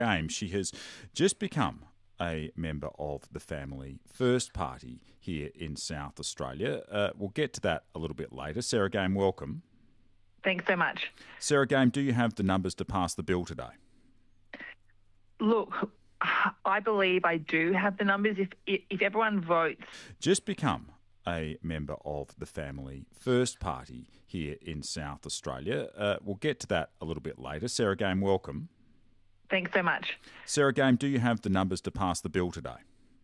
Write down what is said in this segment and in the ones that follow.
James. She has just become a member of the Family First Party here in South Australia. We'll get to that a little bit later. Sarah Game, welcome. Thanks so much. Sarah Game, do you have the numbers to pass the bill today? Look, I believe I do have the numbers. If everyone votes... Just become a member of the Family First Party here in South Australia. We'll get to that a little bit later. Sarah Game, welcome. Thanks so much. Sarah Game, do you have the numbers to pass the bill today?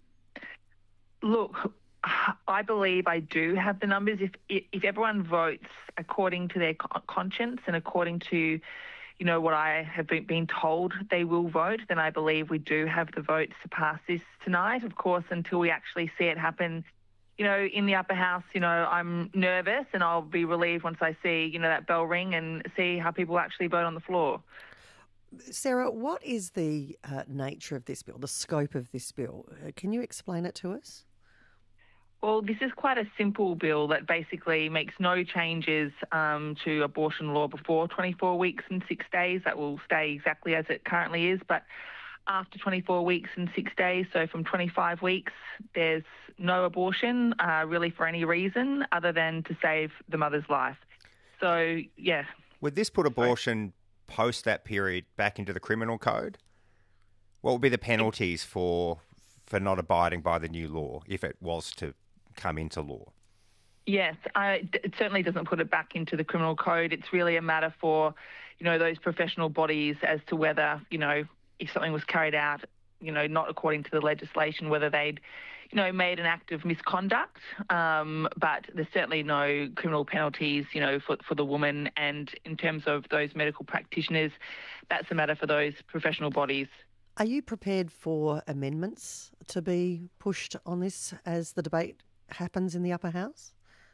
Look, I believe I do have the numbers. If everyone votes according to their conscience and according to, what I have been told they will vote, then I believe we do have the votes to pass this tonight. Of course, until we actually see it happen, in the upper house, I'm nervous, and I'll be relieved once I see, that bell ring and see how people actually vote on the floor. Sarah, what is the nature of this bill, the scope of this bill? Can you explain it to us? Well, this is quite a simple bill that basically makes no changes to abortion law before 24 weeks and 6 days. That will stay exactly as it currently is. But after 24 weeks and 6 days, so from 25 weeks, there's no abortion really for any reason other than to save the mother's life. So, yeah. Would this put abortion post that period back into the criminal code? What would be the penalties for not abiding by the new law if it was to come into law? Yes, it certainly doesn't put it back into the criminal code. It's really a matter for, those professional bodies as to whether, if something was carried out, not according to the legislation, whether they'd, made an act of misconduct. But there's certainly no criminal penalties, for the woman. And in terms of those medical practitioners, that's a matter for those professional bodies. Are you prepared for amendments to be pushed on this as the debate happens in the upper house?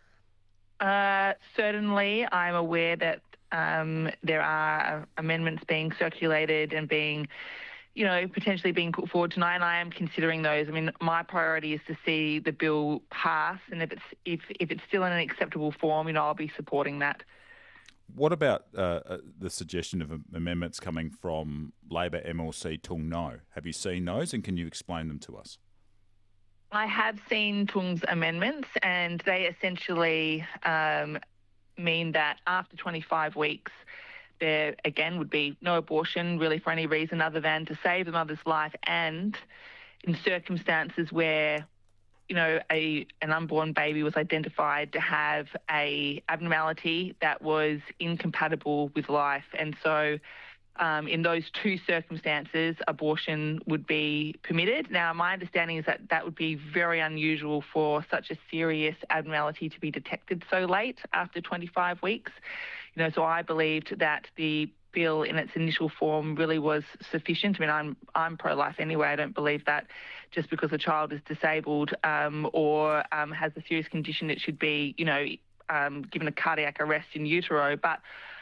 Certainly, I'm aware that there are amendments being circulated and being, potentially being put forward tonight, and I am considering those. I mean, my priority is to see the bill pass, and if it's still in an acceptable form, I'll be supporting that. What about the suggestion of amendments coming from Labor MLC Tung No? Have you seen those, and can you explain them to us? I have seen Tung's amendments, and they essentially mean that after 25 weeks, there again would be no abortion really for any reason other than to save the mother's life, and in circumstances where an unborn baby was identified to have a abnormality that was incompatible with life. And so in those two circumstances, abortion would be permitted. Now, my understanding is that would be very unusual for such a serious abnormality to be detected so late after 25 weeks. So I believed that the bill in its initial form really was sufficient. I mean, I'm pro-life anyway. I don't believe that just because a child is disabled or has a serious condition, it should be, given a cardiac arrest in utero. But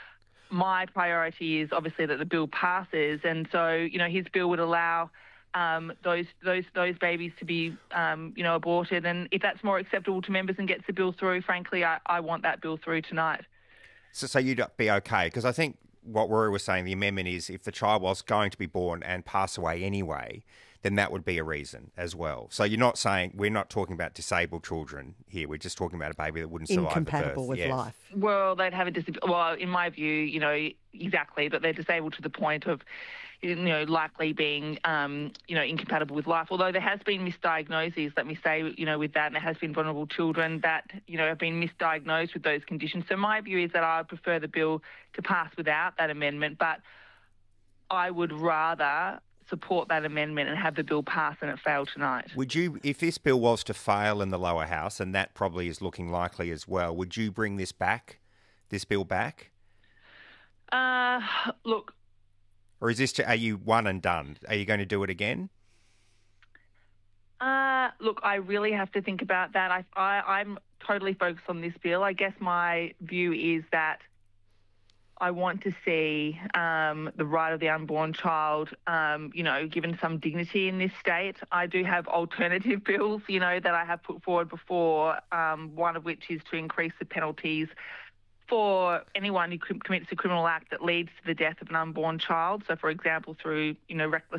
my priority is obviously that the bill passes, and so his bill would allow those babies to be aborted. And if that's more acceptable to members and gets the bill through, frankly, I want that bill through tonight. So you'd be okay? Because I think what Rory was saying, the amendment is if the child was going to be born and pass away anyway, then that would be a reason as well. So you're not saying, we're not talking about disabled children here. We're just talking about a baby that wouldn't survive the birth. Incompatible with life. Well, they'd have a disability. Well, in my view, exactly, but they're disabled to the point of, likely being, incompatible with life. Although there has been misdiagnoses, let me say, with that, and there has been vulnerable children that, have been misdiagnosed with those conditions. So my view is that I would prefer the bill to pass without that amendment, but I would rather support that amendment and have the bill pass and it fail tonight. Would you, if this bill was to fail in the lower house, and that probably is looking likely as well, would you bring this bill back? Look. Or is this, are you one and done? Are you going to do it again? Look, I really have to think about that. I'm totally focused on this bill. I guess my view is that I want to see the right of the unborn child, given some dignity in this state. I do have alternative bills, that I have put forward before, one of which is to increase the penalties for anyone who commits a criminal act that leads to the death of an unborn child. So, for example, through reckless